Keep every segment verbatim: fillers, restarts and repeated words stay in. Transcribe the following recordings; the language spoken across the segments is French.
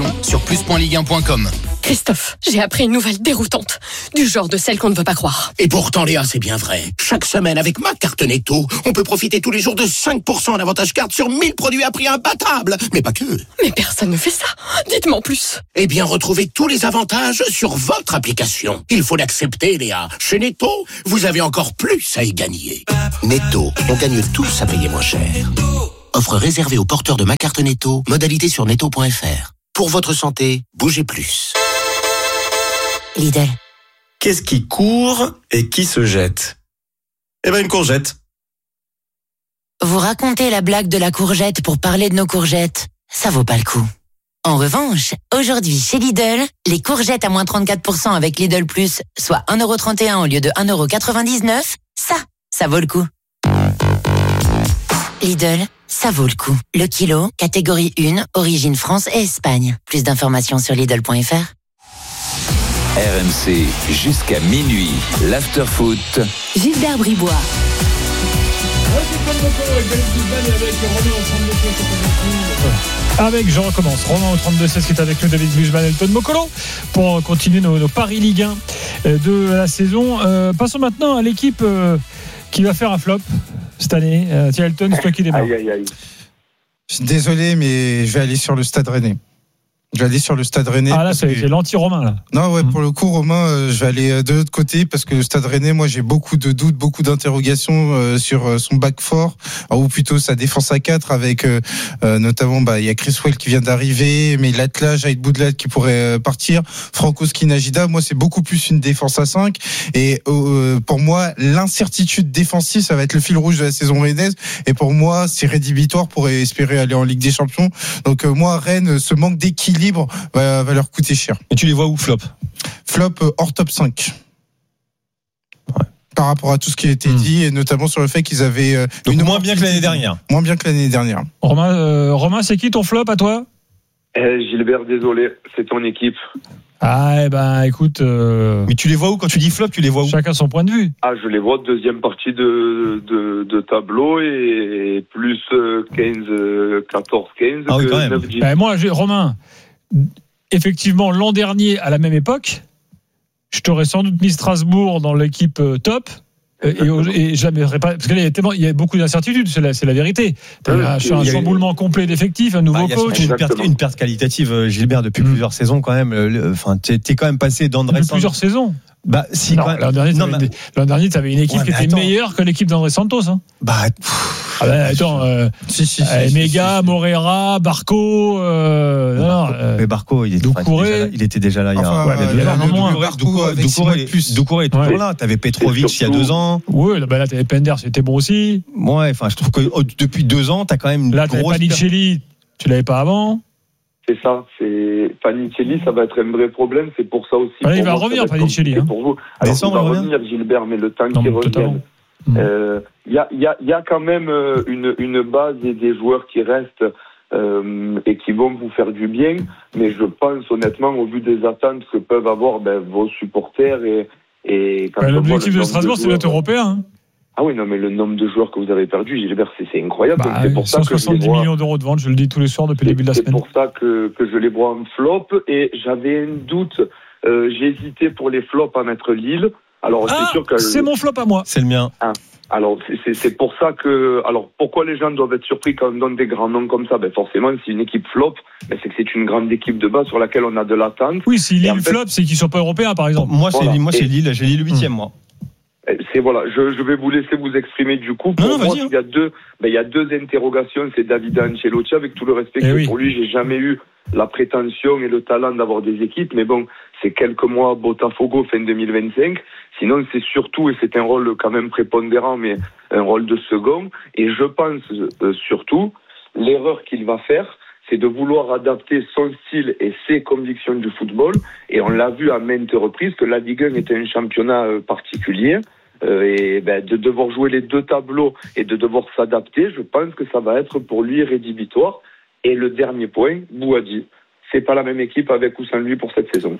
conditions sur plus point ligue un point com. Christophe, j'ai appris une nouvelle déroutante, du genre de celle qu'on ne veut pas croire. Et pourtant, Léa, c'est bien vrai. Chaque semaine, avec ma carte Netto, on peut profiter tous les jours de cinq pour cent en avantage carte sur mille produits à prix imbattable. Mais pas que. Mais personne ne fait ça. Dites-moi en plus. Eh bien, retrouvez tous les avantages sur votre application. Il faut l'accepter, Léa. Chez Netto, vous avez encore plus à y gagner. Netto, on gagne tous à payer moins cher. Offre réservée aux porteurs de ma carte Netto. Modalité sur netto point f r. Pour votre santé, bougez plus. Lidl. Qu'est-ce qui court et qui se jette ? Eh ben une courgette. Vous racontez la blague de la courgette pour parler de nos courgettes. Ça vaut pas le coup. En revanche, aujourd'hui chez Lidl, les courgettes à moins trente-quatre pour cent avec Lidl Plus, soit un euro trente et un au lieu de un euro quatre-vingt-dix-neuf, ça, ça vaut le coup. Lidl, ça vaut le coup. Le kilo, catégorie un, origine France et Espagne. Plus d'informations sur Lidl point f r. R M C, jusqu'à minuit, l'after-foot. Gilbert Bribois. Avec, je recommence, Romain au trente-deux seize qui est avec nous, David Glucksmann et Elton Mokolo pour continuer nos, nos paris Ligue un de la saison. Euh, passons maintenant à l'équipe euh, qui va faire un flop cette année. Euh, tiens Elton, c'est toi qui démarre. Aïe, aïe, aïe. Je suis désolé, mais je vais aller sur le Stade Rennais. Je vais aller sur le Stade Rennais. Ah là, c'est, que... c'est l'anti-Romain là. Non, ouais, pour le coup, Romain, euh, je vais aller de l'autre côté parce que le Stade Rennais, moi, j'ai beaucoup de doutes, beaucoup d'interrogations euh, sur euh, son back four, ou plutôt sa défense à quatre avec euh, euh, notamment, bah, il y a Chris Well qui vient d'arriver, mais Latla, Jaïd Boudlat qui pourrait euh, partir, Franco Skinagida. Moi, c'est beaucoup plus une défense à cinq. Et euh, pour moi, l'incertitude défensive, ça va être le fil rouge de la saison rennaise. Et pour moi, c'est rédhibitoire pour espérer aller en Ligue des Champions. Donc euh, moi, Rennes, ce manque d'équilibre libre va, va leur coûter cher. Et tu les vois où, flop ? Flop euh, hors top cinq. Ouais. Par rapport à tout ce qui a été mmh. dit, et notamment sur le fait qu'ils avaient euh, Donc une moins bien que l'année dernière. Moins bien que l'année dernière. Romain, euh, Romain, c'est qui ton flop à toi ? eh, Gilbert, désolé, c'est ton équipe. Ah, eh ben, écoute. Euh... Mais tu les vois où quand tu dis flop, tu les vois où ? Chacun son point de vue. Ah, je les vois deuxième partie de, de, de tableau et plus quinze, quatorze, quinze. Ah oui, quand même. Ben, moi, j'ai, Romain, effectivement, l'an dernier, à la même époque, je t'aurais sans doute mis Strasbourg dans l'équipe top. Et, et jamais pas parce qu'il y a tellement, il y a beaucoup d'incertitudes, c'est la, c'est la vérité. T'as oui, un, un chamboulement complet d'effectifs, un nouveau bah, coach, une perte, une perte qualitative, Gilbert, depuis mmh. plusieurs saisons quand même. Enfin, t'es, t'es quand même passé d'André. Depuis plusieurs saisons. Bah, si. Non, quand même... l'an dernier, non, t'avais, bah... l'an dernier, t'avais une équipe ouais, qui était attends. meilleure que l'équipe d'André Santos. Hein. Bah. Ah ben, attends, euh, si, si, si, euh, si, Mega, si, si. Morera, Barco, euh, non, Barco, euh, mais Barco, il était, Doucouré, il était déjà là. Il y a, enfin, ouais, il y a un moins. Doucouré est toujours ouais. là. T'avais Petrovic il y a deux ans. Oui, bah là, t'avais Pender, c'était bon aussi. Ouais, enfin, je trouve que oh, depuis deux ans, t'as quand même. Là, t'avais Panicelli, tu l'avais pas avant. C'est ça, c'est Panicelli, ça va être un vrai problème. C'est pour ça aussi. Allez, il va revenir, Panicelli. Hein. Pour vous. Alors, il va revenir, Gilbert, mais le temps qu'il revienne. Il euh, y, a, y, a, y a quand même une, une base et des joueurs qui restent euh, et qui vont vous faire du bien, mais je pense honnêtement, au vu des attentes que peuvent avoir ben, vos supporters et, et quand ben, l'objectif de Strasbourg, c'est d'être européen. Hein. Ah oui, non, mais le nombre de joueurs que vous avez perdu, Gilbert, c'est, c'est incroyable. Bah, c'est pour cent soixante-dix ça que millions d'euros de vente, je le dis tous les soirs depuis le début de la c'est semaine. C'est pour ça que, que je les vois en flop et j'avais un doute. Euh, j'ai hésité pour les flops à mettre Lille. Alors, ah, c'est sûr que c'est mon flop à moi. C'est le mien. Ah. Alors, c'est, c'est, c'est pour ça que... Alors, pourquoi les gens doivent être surpris quand on donne des grands noms comme ça ? Ben forcément, si une équipe flop, ben c'est que c'est une grande équipe de base sur laquelle on a de l'attente. Oui, si Lille fait, flop, c'est qu'ils ne sont pas européens, par exemple. Moi, c'est, voilà. moi, c'est Lille. J'ai Lille huitième, moi. C'est voilà, je, je vais vous laisser vous exprimer du coup. Pour non, non, moi, hein. il y a deux, ben, il y a deux interrogations. C'est David Ancelotti, avec tout le respect eh que oui. pour lui, j'ai jamais eu la prétention et le talent d'avoir des équipes, mais bon, c'est quelques mois Botafogo fin deux mille vingt-cinq. Sinon, c'est surtout, et c'est un rôle quand même prépondérant, mais un rôle de second. Et je pense euh, surtout, l'erreur qu'il va faire, c'est de vouloir adapter son style et ses convictions du football. Et on l'a vu à maintes reprises que la Ligue un était un championnat euh, particulier. Euh, et ben, de devoir jouer les deux tableaux et de devoir s'adapter, je pense que ça va être pour lui rédhibitoire. Et le dernier point, Bouhaddi. C'est pas la même équipe avec ou sans lui pour cette saison.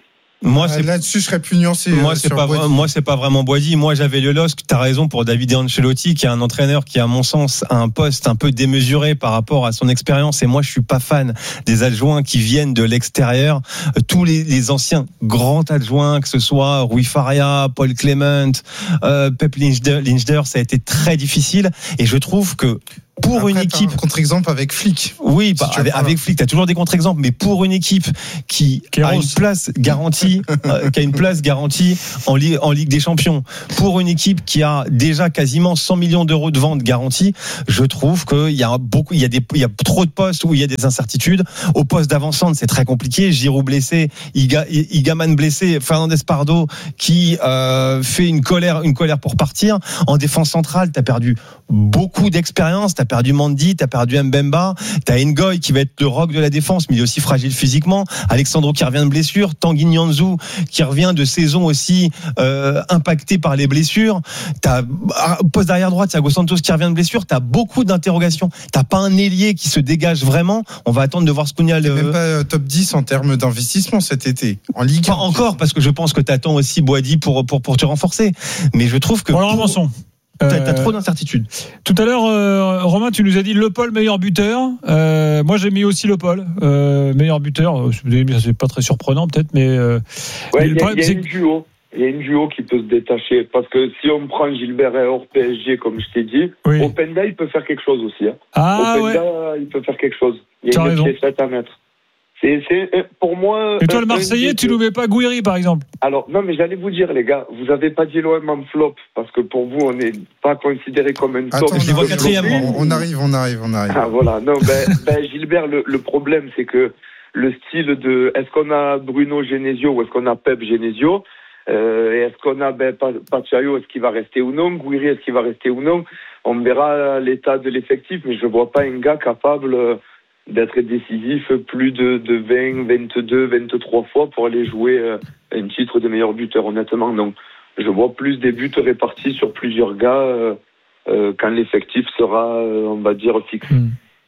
Moi, c'est là-dessus, je serais plus nuancé. Moi, euh, c'est sur pas Boisy. moi, c'est pas vraiment Boisy. Moi, j'avais le LOSC. T'as raison pour Davide Ancelotti, qui est un entraîneur qui, à mon sens, a un poste un peu démesuré par rapport à son expérience. Et moi, je suis pas fan des adjoints qui viennent de l'extérieur. Tous les, les anciens grands adjoints, que ce soit Rui Faria, Paul Clement, euh, Pep Lindner, ça a été très difficile. Et je trouve que pour Après, une équipe, un contre-exemple avec Flick. oui, Si bah, tu avec, veux avec Flick, t'as toujours des contre-exemples, mais pour une équipe qui Kéros. a une place garantie, euh, qui a une place garantie en, Ligue, en Ligue des Champions, pour une équipe qui a déjà quasiment cent millions d'euros de ventes garanties, je trouve qu'il y a beaucoup, il y a des, il y a trop de postes où il y a des incertitudes. Au poste d'avancante, c'est très compliqué. Giroud blessé, Iga, Igaman blessé, Fernandez Pardo qui euh, fait une colère, une colère pour partir. En défense centrale, t'as perdu beaucoup d'expérience. T'as perdu Mandy, t'as perdu Mbemba, t'as Ngoy qui va être le rock de la défense, mais il est aussi fragile physiquement. Alexandro qui revient de blessure, Tanguy Nianzou qui revient de saison aussi euh, impacté par les blessures. T'as poste d'arrière droite, Thiago Santos qui revient de blessure. T'as beaucoup d'interrogations. T'as pas un ailier qui se dégage vraiment. On va attendre de voir ce qu'on y a. C'est Le... même pas euh, top dix en termes d'investissement cet été en Ligue. Pas encore, parce que je pense que t'attends aussi Boadi pour pour pour te renforcer. Mais je trouve que Bon, alors avançons. T'as, t'as Euh, trop d'incertitudes. Tout à l'heure, euh, Romain, tu nous as dit Le Paul meilleur buteur. Euh, moi, j'ai mis aussi Le Paul euh, meilleur buteur. Vous avez mis, c'est pas très surprenant peut-être, mais, euh, Ouais, mais il le y a, problème, il y a c'est une que- duo. Il y a une duo qui peut se détacher. Parce que si on prend Gilbert et hors P S G, comme je t'ai dit, Oui. Openda, il peut faire quelque chose aussi. Hein. Ah Openda, ouais. il peut faire quelque chose. Il y Tu as a une raison. pièce à mettre. C'est, c'est, pour moi. Et toi, un- le Marseillais, un- tu nous mets pas Gouiri, par exemple. Alors, non, mais j'allais vous dire, les gars, vous avez pas dit l'O M en flop, parce que pour vous, on n'est pas considéré comme un top. Attends, Je les vois on arrive, quatrième. on, on arrive, on arrive, on arrive. Ah, voilà. Non, ben, ben Gilbert, le, le problème, c'est que le style de, est-ce qu'on a Bruno Genesio ou est-ce qu'on a Pep Genesio? Euh, et est-ce qu'on a ben, Pachayo, est-ce qu'il va rester ou non? Gouiri, est-ce qu'il va rester ou non? On verra l'état de l'effectif, mais je vois pas un gars capable d'être décisif plus de, de vingt, vingt-deux, vingt-trois fois pour aller jouer euh, un titre de meilleur buteur, honnêtement. Donc, je vois plus des buts répartis sur plusieurs gars euh, euh, quand l'effectif sera, euh, on va dire, fixe. Mm.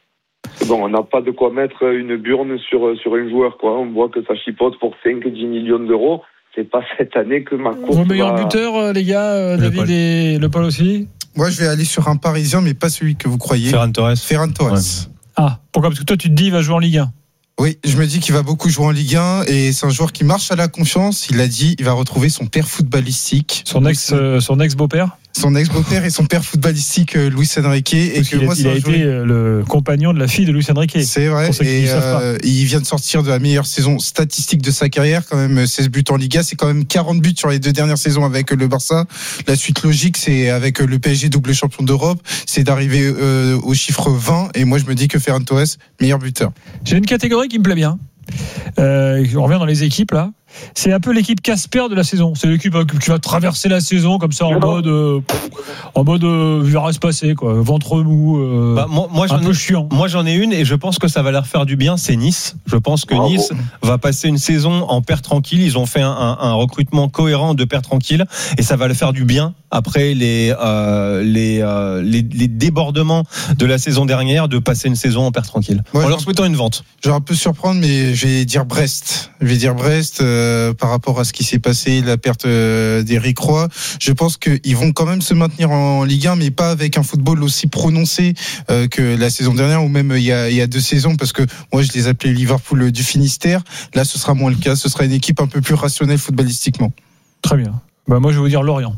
Bon, on n'a pas de quoi mettre une burne sur, sur un joueur, quoi. On voit que ça chipote pour cinq à dix millions d'euros. C'est pas cette année que ma course Vos meilleurs va... buteurs, euh, les gars, euh, Le David Paul. et Le Paul aussi. Moi, je vais aller sur un Parisien, mais pas celui que vous croyez. Ferran Torres. Ferran Torres. Ouais. Ah, pourquoi? Parce que toi, tu te dis, il va jouer en Ligue un. Oui, je me dis qu'il va beaucoup jouer en Ligue un et c'est un joueur qui marche à la confiance. Il a dit, il va retrouver son père footballistique. Son ex, euh, son ex beau-père. Son ex-beau-père et son père footballistique, euh, Luis Enrique. Et Parce que qu'il a, moi, il c'est a un joueur- été euh, le compagnon de la fille de Luis Enrique. C'est vrai. Pour ceux qui Et ne savent euh, il vient de sortir de la meilleure saison statistique de sa carrière, quand même seize buts en Liga. C'est quand même quarante buts sur les deux dernières saisons avec le Barça. La suite logique, c'est avec le P S G double champion d'Europe, c'est d'arriver euh, au chiffre vingt. Et moi, je me dis que Ferran Torres, meilleur buteur. J'ai une catégorie qui me plaît bien. Euh, on revient dans les équipes là. C'est un peu l'équipe Casper de la saison. C'est l'équipe euh, qui va traverser la saison comme ça en mode, euh, pff, en mode, euh, verra se passer quoi, ventre mou, euh, Bah, moi, moi, un j'en peu ai, chiant. moi j'en ai une et je pense que ça va leur faire du bien, c'est Nice. Je pense que Bravo. Nice va passer une saison en père tranquille. Ils ont fait un, un, un recrutement cohérent de père tranquille et ça va leur faire du bien après les, euh, les, euh, les, les débordements de la saison dernière de passer une saison en père tranquille. Ouais, en leur j'en- souhaitant une vente. Je vais un peu surprendre, mais je vais dire Brest. Je vais dire Brest euh, par rapport à ce qui s'est passé, la perte euh, d'Éric Roy. Je pense qu'ils vont quand même se maintenir en Ligue un, mais pas avec un football aussi prononcé euh, que la saison dernière ou même euh, il y a, il y a deux saisons, parce que moi je les appelais Liverpool du Finistère. Là, ce sera moins le cas. Ce sera une équipe un peu plus rationnelle footballistiquement. Très bien. Bah, moi je vais vous dire Lorient.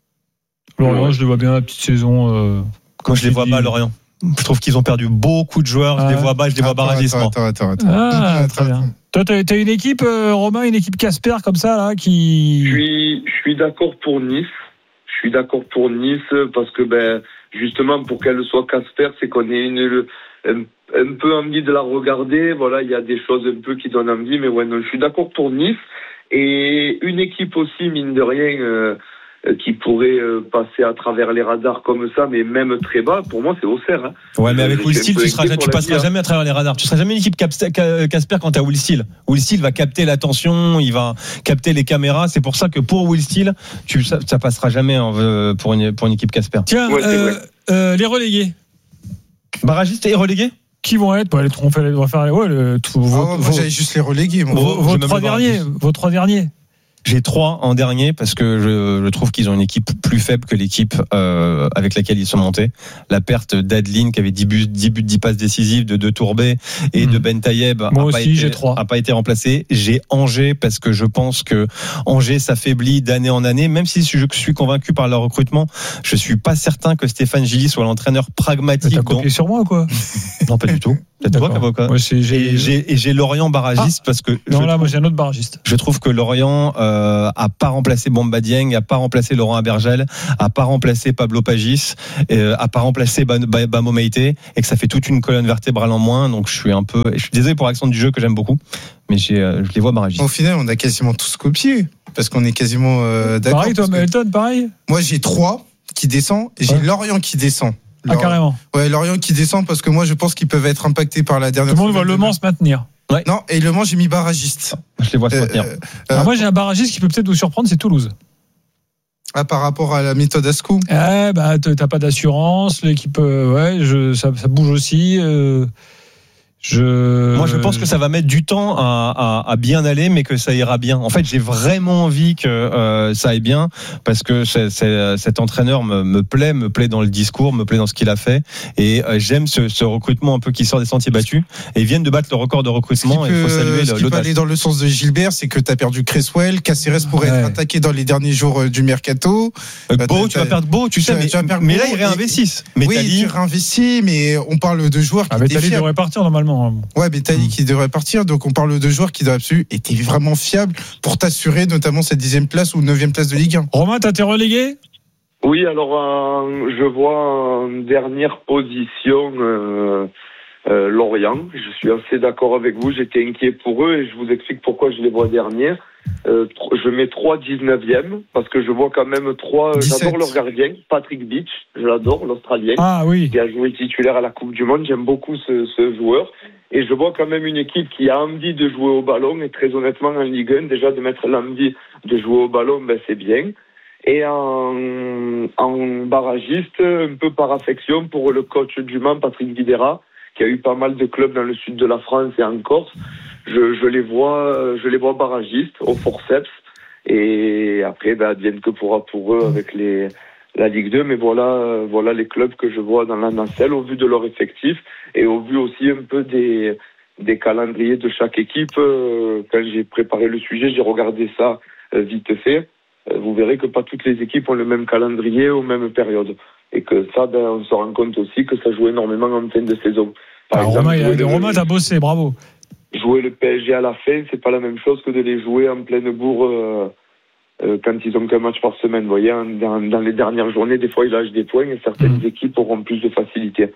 Lorient, Ouais. je les vois bien la petite saison. Euh, Moi je les vois dit. bas à Lorient. Je trouve qu'ils ont perdu beaucoup de joueurs. Je Ah. les vois bas, je les vois Attends, barragistes. moi. attends, attends, attends, attends. Ah, Attends, très bien. attends. Toi, t'as, t'as une équipe, euh, Romain, une équipe Casper comme ça là qui. Je suis, je suis d'accord pour Nice. Je suis d'accord pour Nice parce que, ben, justement, pour qu'elle soit Casper, c'est qu'on ait une, un, un peu envie de la regarder. Voilà, il y a des choses un peu qui donnent envie, mais ouais, non, je suis d'accord pour Nice. Et une équipe aussi, mine de rien, euh, qui pourrait euh, passer à travers les radars comme ça, mais même très bas, pour moi, c'est Auxerre. Hein. Ouais, mais avec Je Will suis un Steele, peu tu, seras, inquiet tu pour passeras l'avenir. jamais à travers les radars. Tu seras jamais une équipe Casper quand t'as Will Steele. Will Steele va capter l'attention, il va capter les caméras. C'est pour ça que pour Will Steele, tu, ça, ça passera jamais en, euh, pour, une, pour une équipe Casper. Tiens, Ouais, c'est euh, vrai. euh, les relégués. Barragiste et relégué Qui vont être bah, les, on, fait, on va faire ouais, le, tout, Ah, vos, moi, vos- j'avais juste les relégués. Moi. vos- J'ai vos même trois le derniers. barragiste. Vos trois derniers. J'ai trois en dernier parce que je, je trouve qu'ils ont une équipe plus faible que l'équipe euh, avec laquelle ils sont montés. La perte d'Adeline qui avait dix buts, dix buts, dix passes décisives, de deux Tourbet et mmh. de Ben Taïeb Moi a, aussi, pas été, j'ai trois. a pas été remplacé. J'ai Angers parce que je pense que Angers s'affaiblit d'année en année. Même si je suis convaincu par leur recrutement, je suis pas certain que Stéphane Gilly soit l'entraîneur pragmatique. Mais t'as copié dont... sur moi ou quoi? Non, pas du tout. C'est toi, Cavoca. Moi, c'est, j'ai... Et j'ai, et j'ai Lorient barragiste ah. parce que. Non, là, trouve, moi, j'ai un autre barragiste. Je trouve que Lorient euh, a pas remplacé Bamba Dieng, a pas remplacé Laurent Abergel, a pas remplacé Pablo Pagis, euh, a pas remplacé Bamo Meïté, et que ça fait toute une colonne vertébrale en moins. Donc, je suis un peu. Je suis désolé pour l'accent du jeu que j'aime beaucoup, mais j'ai, euh, je les vois barragistes. Au final, on a quasiment tous copié parce qu'on est quasiment euh, d'accord. Pareil, toi, Melton, que... pareil. Moi, j'ai trois qui descend et j'ai ouais. Lorient qui descend. Ah, carrément. Ouais, Lorient qui descend parce que moi je pense qu'ils peuvent être impactés par la dernière. Tout le monde voit Le Mans se maintenir. Ouais. Non, et Le Mans j'ai mis barragiste. Je les vois se maintenir. Euh, euh, Alors moi j'ai un barragiste qui peut peut-être vous surprendre, c'est Toulouse. Ah, par rapport à la méthode Ascou. Eh bah t'as pas d'assurance, l'équipe, euh, ouais, je, ça, ça bouge aussi. Euh, je... Moi, je pense que ça va mettre du temps à, à, à bien aller, mais que ça ira bien. En fait, j'ai vraiment envie que euh, ça aille bien, parce que c'est, c'est, cet entraîneur me, me plaît, me plaît dans le discours, me plaît dans ce qu'il a fait, et euh, j'aime ce, ce recrutement un peu qui sort des sentiers battus. Et ils viennent de battre le record de recrutement. Il faut saluer ce qui peut aller dans le sens de Gilbert, c'est que tu as perdu Cresswell, Caceres pourrait ouais. être attaqué dans les derniers jours du mercato. Euh, Beau, tu vas perdre Beau, tu sais, mais, mais là ils réinvestissent. Oui, tu réinvestis, mais on parle de joueurs qui ah, étaient fiables. devrait partir normalement. Ouais, mais Tali qui devrait partir, donc on parle de joueurs qui doivent absolument être vraiment fiables pour t'assurer notamment cette dixième place ou neuvième place de Ligue un. Romain, t'as été relégué ? Oui, alors euh, je vois en dernière position euh, euh, Lorient. Je suis assez d'accord avec vous, j'étais inquiet pour eux et je vous explique pourquoi je les vois derniers. Euh, je mets trois dix-neuvième parce que je vois quand même trois. dix-sept. J'adore leur gardien, Patrick Beach, je l'adore, l'Australien. Ah oui. Qui a joué titulaire à la Coupe du Monde, j'aime beaucoup ce, ce joueur. Et je vois quand même une équipe qui a envie de jouer au ballon, et très honnêtement en Ligue un, déjà de mettre l'envie de jouer au ballon, ben c'est bien. Et en, en barragiste, un peu par affection pour le coach du Mans, Patrick Videra, qui a eu pas mal de clubs dans le sud de la France et en Corse. Je, je les vois, je les vois barragistes au forceps. Et après, ben, advienne que pourra pour eux avec les, la Ligue deux. Mais voilà, voilà les clubs que je vois dans la nacelle au vu de leur effectif et au vu aussi un peu des, des calendriers de chaque équipe. Quand j'ai préparé le sujet, j'ai regardé ça vite fait. Vous verrez que pas toutes les équipes ont le même calendrier aux mêmes périodes. Et que ça, ben, on se rend compte aussi que ça joue énormément en fin de saison. Par Alors, exemple, Romain, le, Romain, t'as bossé, bravo. Jouer le P S G à la fin, c'est pas la même chose que de les jouer en pleine bourre euh, euh, quand ils ont qu'un match par semaine. Vous voyez, dans, dans les dernières journées, des fois, ils lâchent des points et certaines mmh. équipes auront plus de facilité.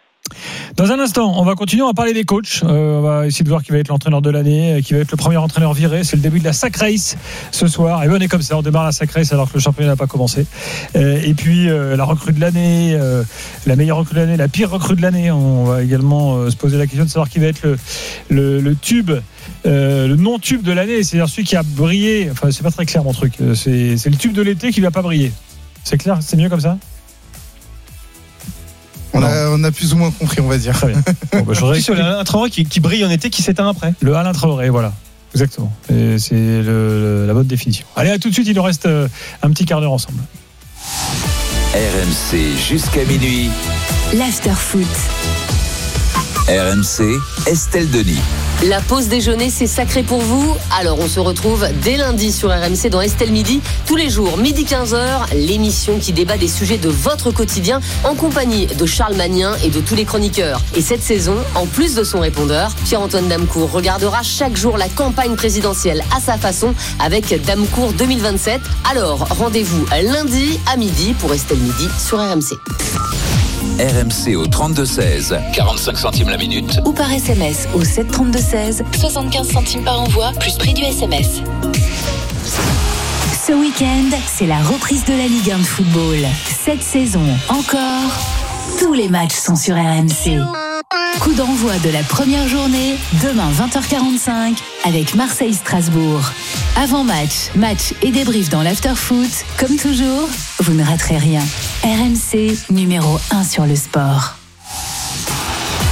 Dans un instant, on va continuer à parler des coachs. Euh, on va essayer de voir qui va être l'entraîneur de l'année, qui va être le premier entraîneur viré. C'est le début de la Sac Race ce soir. Et on est comme ça, on démarre la Sac Race alors que le championnat n'a pas commencé. Euh, et puis euh, la recrue de l'année, euh, la meilleure recrue de l'année, la pire recrue de l'année. On va également euh, se poser la question de savoir qui va être le, le, le tube. Euh, le non-tube de l'année, c'est-à-dire celui qui a brillé. Enfin, c'est pas très clair mon truc. C'est, c'est le tube de l'été qui va pas briller. C'est clair, c'est mieux comme ça. On a, on a plus ou moins compris, on va dire. Très bien. Bon, bah, je voudrais que... Alain Traoré qui, qui brille en été, qui s'éteint après. Le Alain Traoré, voilà. Exactement. Et c'est le, le, la bonne définition. Allez, à tout de suite, il nous reste un petit quart d'heure ensemble. R M C jusqu'à minuit. L'After-Foot. R M C, Estelle Denis. La pause déjeuner, c'est sacré pour vous. Alors, on se retrouve dès lundi sur R M C dans Estelle Midi. Tous les jours, midi quinze heures, l'émission qui débat des sujets de votre quotidien en compagnie de Charles Magnin et de tous les chroniqueurs. Et cette saison, en plus de son répondeur, Pierre-Antoine Damecourt regardera chaque jour la campagne présidentielle à sa façon avec Damecourt deux mille vingt-sept. Alors, rendez-vous lundi à midi pour Estelle Midi sur R M C. R M C au trente-deux seize, quarante-cinq centimes la minute. Ou par S M S au sept trente-deux seize, soixante-quinze centimes par envoi, plus prix du S M S. Ce week-end, c'est la reprise de la Ligue un de football. Cette saison encore, tous les matchs sont sur R M C. Coup d'envoi de la première journée, demain vingt heures quarante-cinq, avec Marseille-Strasbourg. Avant match, match et débrief dans l'After-Foot. Comme toujours, vous ne raterez rien. R M C, numéro un sur le sport.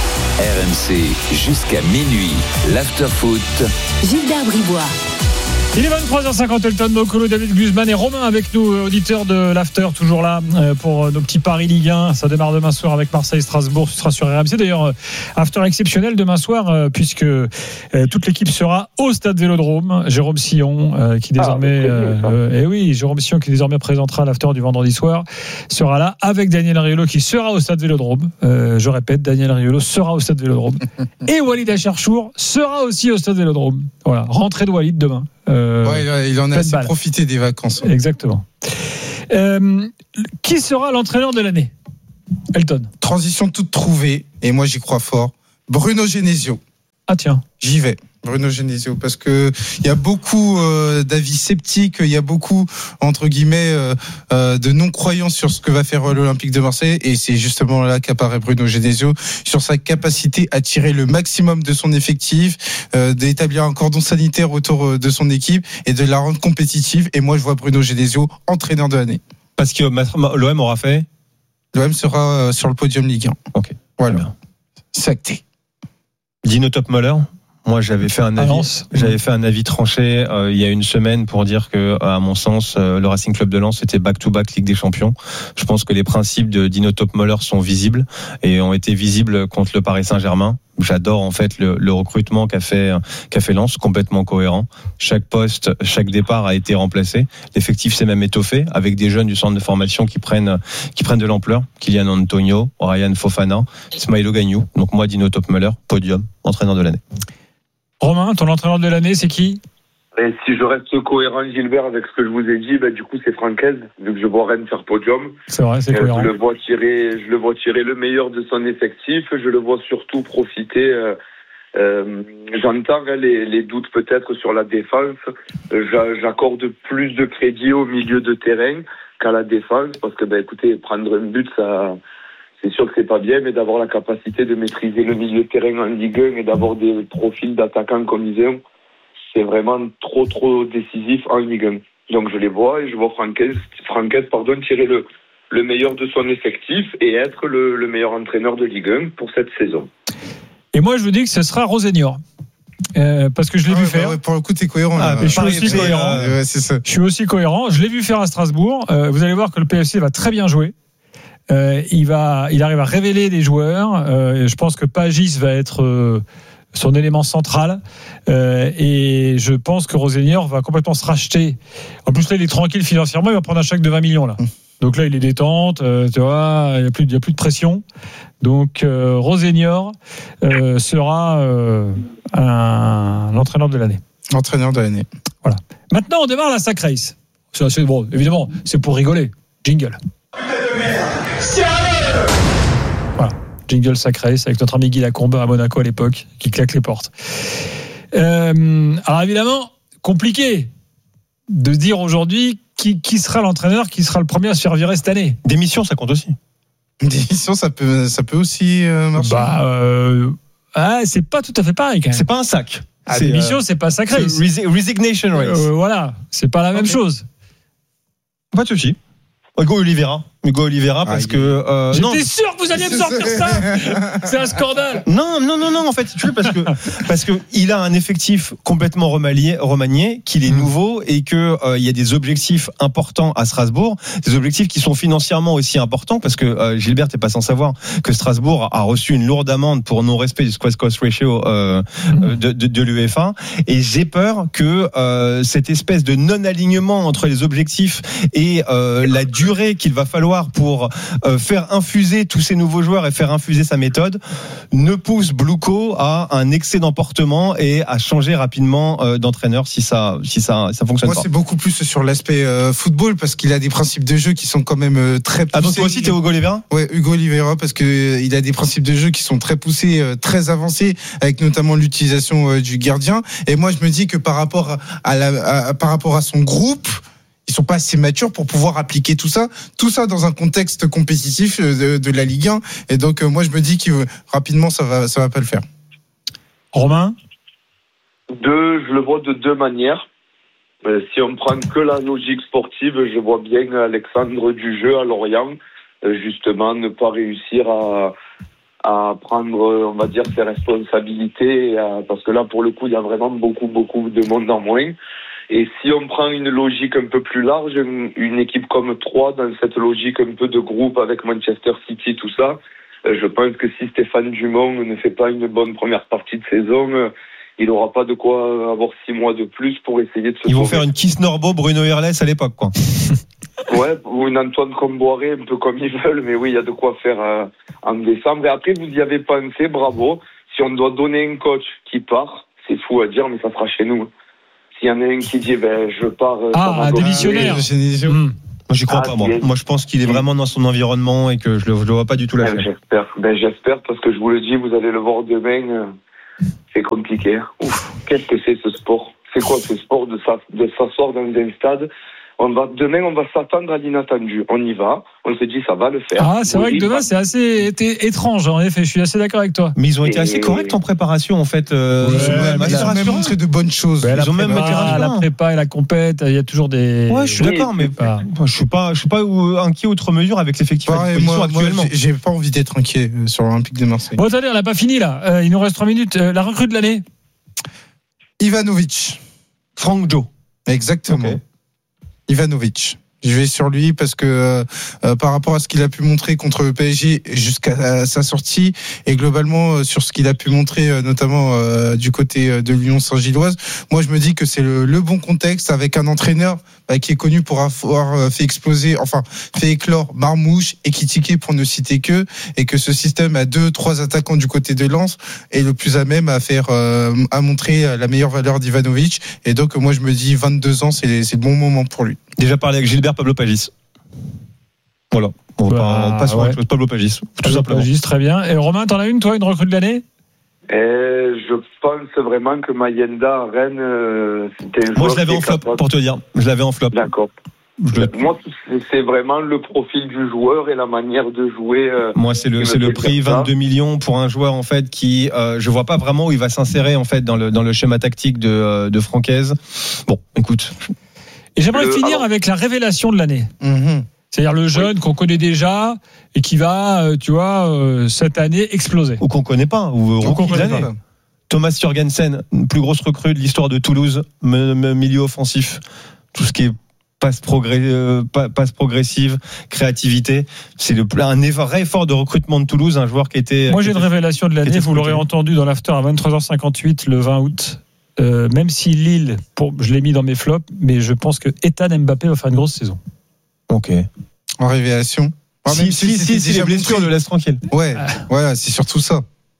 R M C, jusqu'à minuit, l'After-Foot. Gilbert Bribois. Il est vingt-trois heures cinquante, Elton Mokolo, David Guzman et Romain avec nous, auditeurs de l'After, toujours là pour nos petits paris Ligue un. Ça démarre demain soir avec Marseille-Strasbourg. Ce sera sur R M C. D'ailleurs, After exceptionnel demain soir, puisque toute l'équipe sera au Stade Vélodrome. Jérôme Sillon, qui désormais, ah, euh, euh, et oui, Jérôme Sillon, qui désormais présentera l'After du vendredi soir, sera là avec Daniel Riolo, qui sera au Stade Vélodrome. Euh, je répète, Daniel Riolo sera au Stade Vélodrome. Et Walid Acharchour sera aussi au Stade Vélodrome. Voilà, rentrée de Walid demain. Euh, ouais, il en a assez profité des vacances. Ouais. Exactement. Euh, qui sera l'entraîneur de l'année, Elton? Transition toute trouvée, et moi j'y crois fort. Bruno Genesio. Ah tiens. J'y vais. Bruno Genesio, parce que il y a beaucoup euh, d'avis sceptiques, il y a beaucoup entre guillemets euh, euh, de non-croyants sur ce que va faire l'Olympique de Marseille, et c'est justement là qu'apparaît Bruno Genesio, sur sa capacité à tirer le maximum de son effectif, euh, d'établir un cordon sanitaire autour de son équipe et de la rendre compétitive. Et moi je vois Bruno Genesio entraîneur de l'année. Parce que l'O M aura fait. L'O M sera sur le podium Ligue un. Ok. Voilà. C'est acté. Dino Topmöller. Moi, j'avais fait un avis, j'avais fait un avis tranché euh, il y a une semaine pour dire que, à mon sens, euh, le Racing Club de Lens était back-to-back Ligue des Champions. Je pense que les principes de Dino Topmöller sont visibles et ont été visibles contre le Paris Saint-Germain. J'adore en fait le, le recrutement qu'a fait qu'a fait Lens, complètement cohérent. Chaque poste, chaque départ a été remplacé. L'effectif s'est même étoffé avec des jeunes du centre de formation qui prennent qui prennent de l'ampleur. Kylian Antonio, Ryan Fofana, Ismaïlo Gagnou. Donc moi, Dino Topmöller, podium, entraîneur de l'année. Romain, ton entraîneur de l'année, c'est qui? Et si je reste cohérent, Gilbert, avec ce que je vous ai dit, bah, du coup, c'est Francaise, vu que je vois Rennes faire podium. C'est vrai, c'est cohérent. Je le vois tirer, je le vois tirer le meilleur de son effectif. Je le vois surtout profiter. Euh, euh, j'entends les, les doutes peut-être sur la défense. J'accorde plus de crédit au milieu de terrain qu'à la défense, parce que, bah, écoutez, prendre un but, ça... c'est sûr que c'est pas bien, mais d'avoir la capacité de maîtriser le milieu de terrain en Ligue un et d'avoir des profils d'attaquants comme ils ont, c'est vraiment trop trop décisif en Ligue un. Donc je les vois et je vois Francaise, Francaise pardon, tirer le, le meilleur de son effectif et être le, le meilleur entraîneur de Ligue un pour cette saison. Et moi je vous dis que ce sera Rosenior. Euh, parce que je l'ai ah vu ouais, faire. Ouais, pour le coup, t'es cohérent. Ah, là. je suis aussi c'est, cohérent. Euh, ouais, c'est ça. Je suis aussi cohérent. Je l'ai vu faire à Strasbourg. Euh, vous allez voir que le P F C va très bien jouer. Euh, il va, il arrive à révéler des joueurs. Euh, je pense que Pagis va être euh, son élément central. Euh, et je pense que Rosenior va complètement se racheter. En plus, là, il est tranquille financièrement. Il va prendre un chèque de vingt millions là. Donc là, il est détente. Euh, tu vois, il n'y a plus, il y a plus de pression. Donc euh, Rosenior euh, sera euh, un, un entraîneur de l'année. Entraîneur de l'année. Voilà. Maintenant, on démarre la Sac Race. C'est, c'est bon. Évidemment, c'est pour rigoler. Jingle. Voilà, jingle sacré, c'est avec notre ami Guy Lacombe à Monaco à l'époque, qui claque les portes. Euh, alors évidemment, compliqué de dire aujourd'hui qui, qui sera l'entraîneur, qui sera le premier à se faire virer cette année. Démission, ça compte aussi. Démission, ça peut, ça peut aussi euh, marcher. Bah, euh, ah, c'est pas tout à fait pareil quand même. C'est pas un sac. Ah, démission, euh, c'est pas sacré. C'est resi- resignation race. Euh, voilà, c'est pas la même okay. chose. Pas de souci. Hugo Oliveira. Hugo Oliveira parce ah, que euh, j'étais non. sûr que vous alliez me sortir ça. C'est un scandale. Non non non non en fait tu veux parce que parce que il a un effectif complètement remanié remanié qu'il est mmh. nouveau et que il euh, y a des objectifs importants à Strasbourg, des objectifs qui sont financièrement aussi importants parce que euh, Gilbert n'est pas sans savoir que Strasbourg a reçu une lourde amende pour non-respect du squad cost ratio euh, mmh. de, de, de l'UEFA et j'ai peur que euh, cette espèce de non-alignement entre les objectifs et euh, la durée qu'il va falloir pour euh, faire infuser tous ces nouveaux joueurs et faire infuser sa méthode ne pousse Bluco à un excès d'emportement et à changer rapidement euh, d'entraîneur si ça si ça ça fonctionne Moi, pas. Moi c'est beaucoup plus sur l'aspect euh, football parce qu'il a des principes de jeu qui sont quand même euh, très poussés. Ah donc toi aussi t'es Hugo Oliveira ? Ouais, Hugo Oliveira parce que euh, il a des principes de jeu qui sont très poussés, euh, très avancés avec notamment l'utilisation euh, du gardien et moi je me dis que par rapport à la à, par rapport à son groupe ils sont pas assez matures pour pouvoir appliquer tout ça, tout ça dans un contexte compétitif de, de la Ligue un. Et donc, euh, moi, je me dis que rapidement, ça va, ça va pas le faire. Romain ? Deux, je le vois de deux manières. Euh, si on prend que la logique sportive, je vois bien Alexandre Dujeu à Lorient, euh, justement, ne pas réussir à, à prendre, on va dire, ses responsabilités, à, parce que là, pour le coup, il y a vraiment beaucoup, beaucoup de monde en moins. Et si on prend une logique un peu plus large, une, une équipe comme Troyes, dans cette logique un peu de groupe avec Manchester City, tout ça, euh, je pense que si Stéphane Dumont ne fait pas une bonne première partie de saison, euh, il n'aura pas de quoi avoir six mois de plus pour essayer de se Ils vont sauver. faire une Kiss Norbo, Bruno Irles à l'époque, quoi. Ouais, ou une Antoine Comboiré, un peu comme ils veulent, mais oui, il y a de quoi faire euh, en décembre. Et après, vous y avez pensé, bravo. Si on doit donner un coach qui part, c'est fou à dire, mais ça sera chez nous. S'il y en a un qui dit, ben, je pars... Ah, un démissionnaire. Mmh. Moi, j'y crois Ah, pas, moi. c'est- Moi, je pense qu'il est vraiment dans son environnement et que je le, je le vois pas du tout Ben, lâcher. j'espère. Ben, j'espère, parce que je vous le dis, vous allez le voir demain. euh, C'est compliqué. Hein. Ouf, qu'est-ce que c'est ce sport? C'est quoi ce sport de, s'a- de s'asseoir dans un stade? On va, demain, on va s'attendre à l'inattendu. On y va. On se dit, ça va le faire. Ah, c'est vrai que Oui, demain, bah, c'est assez été étrange, en effet. Je suis assez d'accord avec toi. Mais ils ont été Et- assez corrects en préparation, en fait. Euh, Ouais, ils ont mais même là, été Ils ont même rassurants. montré de bonnes choses. Ben, Ils ont même été Ah, la rassurants. prépa et la compète, il y a toujours des. Ouais, je suis Oui, d'accord, mais pas. je suis pas, je suis pas euh, inquiet outre mesure avec l'effectif à Pareil, disposition moi, moi, actuellement. j'ai- j'ai pas envie d'être inquiet euh, sur l'Olympique de Marseille. Bon, attendez, on n'a pas fini là. Euh, il nous reste trois minutes. Euh, la recrue de l'année. Ivanovic. Franck Joe. Exactement. Ok. Ivanovic. Je vais sur lui parce que euh, euh, par rapport à ce qu'il a pu montrer contre le P S G jusqu'à euh, sa sortie et globalement euh, sur ce qu'il a pu montrer euh, notamment euh, du côté euh, de l'Union Saint-Gilloise, moi je me dis que c'est le, le bon contexte avec un entraîneur bah, qui est connu pour avoir euh, fait exploser, enfin fait éclore Marmouche et Kitike pour ne citer que, et que ce système a deux, trois attaquants du côté de Lens est le plus à même à faire, euh, à montrer la meilleure valeur d'Ivanovic. Et donc moi je me dis vingt-deux ans, c'est, c'est le bon moment pour lui. Déjà parlé avec Gilbert Pablo Pagis. Voilà. On, Bah, va- on passe sur ouais. autre chose. Pablo Pagis, tout simplement. Juste très bien. Et Romain, t'en as une, toi, une recrue de l'année? Et je pense vraiment que Mayenda à Rennes, euh, c'était un Moi, joueur je l'avais qui en est flop, capable- pour te dire. Je l'avais en flop. D'accord. Je le- Moi, c'est- c'est vraiment le profil du joueur et la manière de jouer. euh, Moi, c'est le, qui me c'est le fait prix dire ça. vingt-deux millions pour un joueur en fait qui, euh, je vois pas vraiment où il va s'insérer en fait dans le dans le schéma tactique de euh, de Francaise. Bon, écoute, Et j'aimerais Le- finir alors- avec la révélation de l'année. Mmh. C'est-à-dire le jeune qu'on connaît déjà et qui va, euh, tu vois, euh, cette année exploser. ou qu'on connaît pas, ou Ou qu'on rookie de connaît l'année. pas. Thomas Jurgensen, plus grosse recrue de l'histoire de Toulouse, me- me- milieu offensif, tout ce qui est passe, progrès, euh, pa- passe progressive, créativité, c'est le, un vrai effort de recrutement de Toulouse, un joueur qui était. Moi, qui j'ai une était- révélation de l'année. était Vous l'aurez scruté. entendu dans l'after à vingt-trois heures cinquante-huit le vingt août. Euh, même si Lille, pour, je l'ai mis dans mes flops, mais je pense que Ethan Mbappé va faire une grosse saison. Ok. En révélation. Ah, Si, même si, si, c'était si, les déjà blessures montré. le laissent tranquille. Ouais, voilà, c'est surtout ça.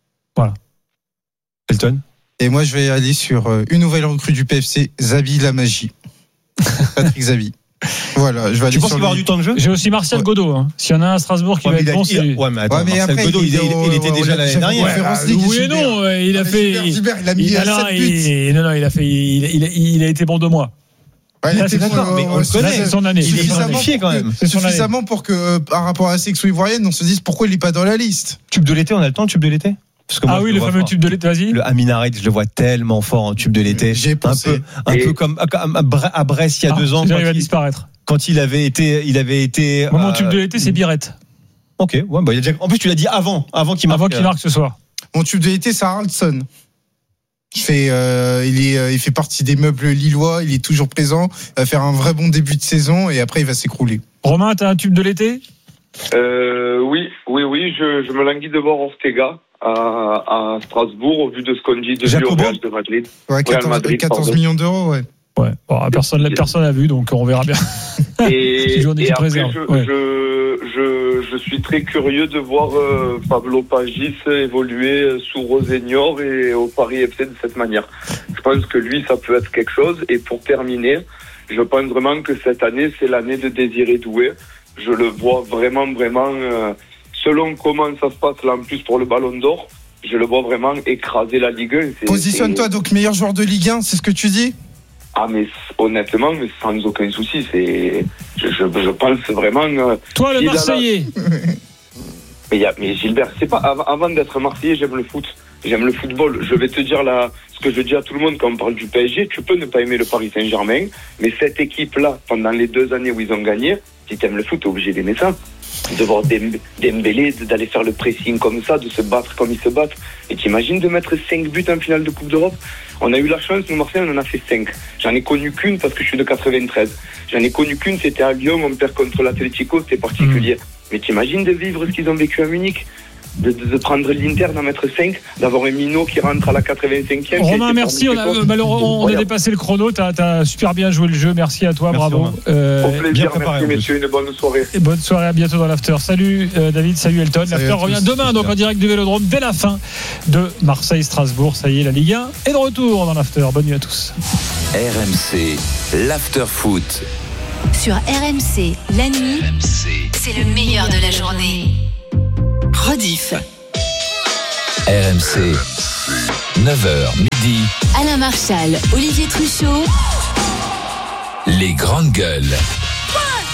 Elton. Et moi, je vais aller sur euh, une nouvelle recrue du P F C, Zabi la magie. Patrick Zabi. Voilà, je vais aller Tu penses sur qu'il va avoir lui. du temps de jeu? J'ai aussi Martial Ouais. Godot. Hein. S'il y en a un à Strasbourg qui Ouais, va mais il être a- bon, il- c'est. ouais, mais attends, Ouais, mais Marcel après, Godot, il, il est il- il était au- déjà au- l'année au- dernière. Ouais, Conférence Ah, League, oui et Gilbert. non, euh, il a Ah, mais fait. Gilbert, Gilbert, il a mis il, à non, sept buts. il- non, non, il a fait. Il, il, il a été bon deux mois. Ouais, il Là, était c'est bon, d'accord, euh, mais on le ouais, connaît, c'est son année. Il est Suffisamment identifié pour quand que- même. C'est son année. Suffisamment pour que, euh, par rapport à la section ivoirienne, on se dise pourquoi il n'est pas dans la liste. Tube de l'été, on a le temps, le tube de l'été? Parce que moi, Ah je oui, le le vois fameux fort. tube de l'été, vas-y. Le Amin Harit, je le vois tellement fort en tube de l'été. J'ai un pensé. peu, un Et- peu comme à- à Bre- à Brest il y a Ah, deux ans, c'est-à-dire, quand il va il, disparaître. quand il avait été, il avait été. Moi, mon euh, tube de l'été, c'est Birette. Ok, ouais, bah, il y a déjà- en plus tu l'as dit avant, avant qu'il marque. Avant qu'il marque ce soir. Mon tube de l'été, c'est Haraldson. Je fais, euh, il, est, euh, il fait partie des meubles lillois, il est toujours présent, il va faire un vrai bon début de saison et après il va s'écrouler. Romain, t'as un tube de l'été? Euh, oui, oui, oui, je, je me languis de voir Ortega à, à Strasbourg au vu de ce qu'on dit de lui au Jacobo Real de Madrid. Ouais, quatorze, Madrid, quatorze pardon. millions d'euros, ouais. Ouais. Bon, personne personne n'a vu, donc on verra bien. Et, C'est toujours une et équipe après, réserve. je, Ouais. je, je, je suis très curieux de voir euh, Pablo Pagis évoluer sous Rosenior et au Paris F C de cette manière. Je pense que lui, ça peut être quelque chose. Et pour terminer, je pense vraiment que cette année, c'est l'année de Désiré Doué. Je le vois vraiment, vraiment, euh, selon comment ça se passe là en plus pour le Ballon d'Or, je le vois vraiment écraser la Ligue un. C'est- Positionne-toi c'est- donc meilleur joueur de Ligue un, c'est ce que tu dis? Ah mais honnêtement, mais sans aucun souci, c'est, je, je, je pense vraiment. euh, Toi, le il a la- Marseillais. Mais, y a, mais Gilbert, c'est pas avant, avant d'être Marseillais, j'aime le foot, j'aime le football. Je vais te dire là, ce que je dis à tout le monde quand on parle du P S G. Tu peux ne pas aimer le Paris Saint-Germain, mais cette équipe-là, pendant les deux années où ils ont gagné, si t'aimes le foot, t'es obligé d'aimer ça. de voir Dem- Dembélé, d'aller faire le pressing comme ça, de se battre comme ils se battent. Et t'imagines de mettre cinq buts en finale de Coupe d'Europe? On a eu la chance, nous Marseille, on en a fait cinq. J'en ai connu qu'une parce que je suis de quatre-vingt-treize. J'en ai connu qu'une, c'était à Lyon, on perd contre l'Atlético, c'était particulier. Mmh. Mais t'imagines de vivre ce qu'ils ont vécu à Munich? De, de, de prendre l'Inter, d'en mettre cinq, d'avoir un Minot qui rentre à la quatre-vingt-cinquième. Romain, merci. On a, euh, malheureusement, on a dépassé le chrono. Tu as super bien joué le jeu. Merci à toi. Merci, bravo. Euh, Au plaisir. Bien préparé, merci, messieurs. Une bonne soirée. Et bonne soirée. À bientôt dans l'After. Salut euh, David. Salut Elton. L'After revient demain, donc en direct du Vélodrome, dès la fin de Marseille-Strasbourg. Ça y est, la Ligue un est de retour dans l'After. Bonne nuit à tous. R M C, l'After Foot. Sur R M C, la nuit, R M C. C'est le meilleur de la journée. Rediff. R M C, neuf heures midi. Alain Marchal, Olivier Truchot. Les grandes gueules.